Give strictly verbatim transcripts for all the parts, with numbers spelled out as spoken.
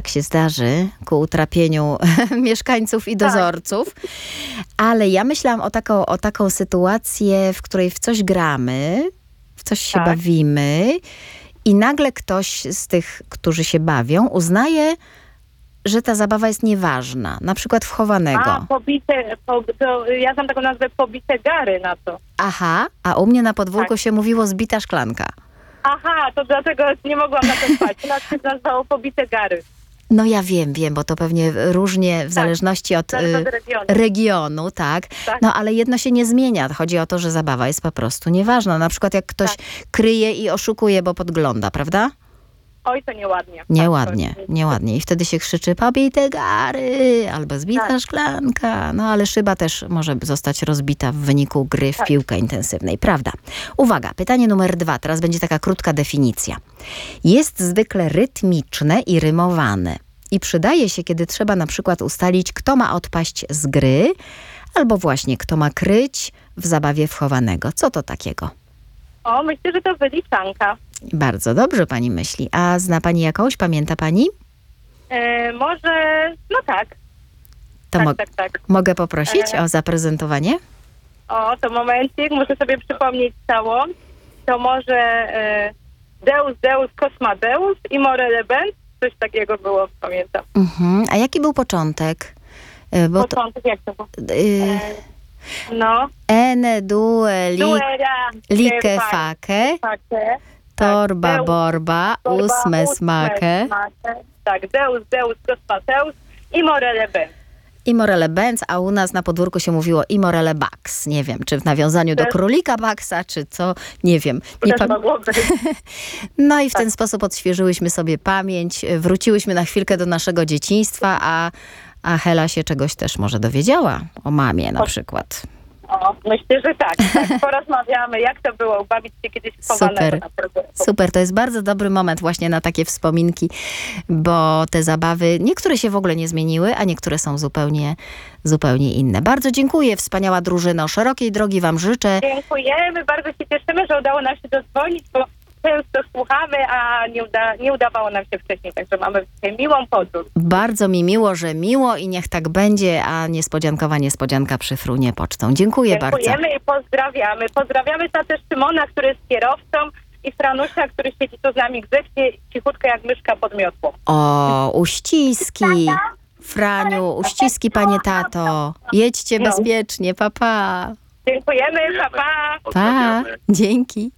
się zdarzy, ku utrapieniu mieszkańców i dozorców. Ale ja myślałam o taką, o taką sytuację, w której w coś gramy, w coś się Tak. bawimy i nagle ktoś z tych, którzy się bawią, uznaje, że ta zabawa jest nieważna. Na przykład w chowanego. A, pobite, po, to ja znam taką nazwę pobite gary na to. Aha, a u mnie na podwórku Tak. się mówiło zbita szklanka. Aha, to dlatego nie mogłam na to spać. U nas się nazywało pobite gary. No ja wiem, wiem, bo to pewnie różnie w zależności od Zależy y, od regionu. regionu, tak? Tak. No ale jedno się nie zmienia. Chodzi o to, że zabawa jest po prostu nieważna. Na przykład jak ktoś Tak. kryje i oszukuje, bo podgląda, prawda? Oj, to nieładnie. Nieładnie, Tak, nieładnie. I wtedy się krzyczy pobite gary albo zbita Tak. szklanka. No ale szyba też może zostać rozbita w wyniku gry w Tak. piłkę intensywnej, prawda? Uwaga, pytanie numer dwa. Teraz będzie taka krótka definicja. Jest zwykle rytmiczne i rymowane. I przydaje się, kiedy trzeba na przykład ustalić, kto ma odpaść z gry, albo właśnie kto ma kryć w zabawie w chowanego. Co to takiego? O, myślę, że to wyliczanka. Bardzo dobrze pani myśli. A zna pani jakąś? Pamięta pani? E, może, no tak. To tak, mo- tak, tak. mogę poprosić E. o zaprezentowanie? O, to momencik, muszę sobie przypomnieć całą. To może e, Deus, Deus, Cosmadeus i More Lebens. Coś takiego było, pamiętam. Mhm. A jaki był początek? Y, Bo to, Początek, jak to było? y, No. ene, due, li, Duera, like, fake, fake. torba, Deus, borba, Torba, ósme, smake smake. Tak, Deus, Deus, Cosmadeus i More Lebens. i morele benz, a u nas na podwórku się mówiło i morele bucks. Nie wiem, czy w nawiązaniu do Też- królika Bucksa, czy co, nie wiem. Nie Też pam- mogło być. No i w ten Tak. sposób odświeżyłyśmy sobie pamięć, wróciłyśmy na chwilkę do naszego dzieciństwa, a, a Hela się czegoś też może dowiedziała o mamie na O- przykład. O, myślę, że tak. tak. Porozmawiamy, jak to było, bawić się kiedyś w chowanego Super. na podwórku. Super, to jest bardzo dobry moment właśnie na takie wspominki, bo te zabawy, niektóre się w ogóle nie zmieniły, a niektóre są zupełnie, zupełnie inne. Bardzo dziękuję, wspaniała drużyno. Szerokiej drogi wam życzę. Dziękujemy, bardzo się cieszymy, że udało nam się dodzwonić, bo często słuchamy, a nie, uda, nie udawało nam się wcześniej, także mamy dzisiaj miłą podróż. Bardzo mi miło, że miło i niech tak będzie, a niespodziankowa niespodzianka przyfrunie pocztą. Dziękuję bardzo. Dziękujemy i pozdrawiamy. Pozdrawiamy ta też Szymona, który jest kierowcą i Franusia, który siedzi tu z nami grzecznie, cichutko jak myszka pod miotłą. O, uściski. Franiu, uściski, panie tato. Jedźcie No. bezpiecznie, pa, pa. Dziękujemy, pa, pa. Pa, Pozdrawiamy. dzięki.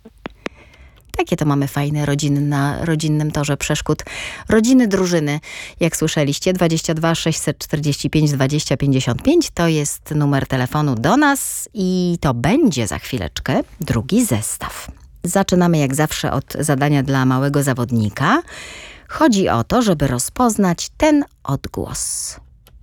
Takie to mamy fajne rodziny na rodzinnym torze przeszkód. Rodziny, drużyny, jak słyszeliście, dwadzieścia dwa sześćset czterdzieści pięć dwadzieścia pięćdziesiąt pięć to jest numer telefonu do nas i to będzie za chwileczkę drugi zestaw. Zaczynamy jak zawsze od zadania dla małego zawodnika. Chodzi o to, żeby rozpoznać ten odgłos.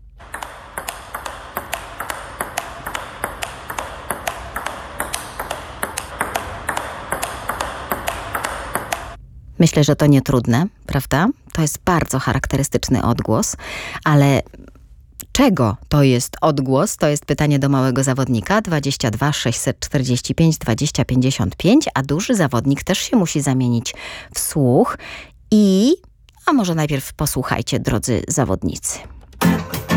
Myślę, że to nie trudne, prawda? To jest bardzo charakterystyczny odgłos, ale czego to jest odgłos? To jest pytanie do małego zawodnika. dwadzieścia dwa sześćset czterdzieści pięć dwadzieścia pięćdziesiąt pięć, a duży zawodnik też się musi zamienić w słuch. I, a może najpierw posłuchajcie, drodzy zawodnicy.